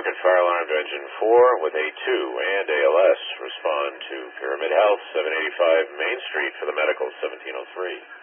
Market, fire alarm to engine 4 with A2 and ALS. Respond to Pyramid Health, 785 Main Street for the medical, 1703.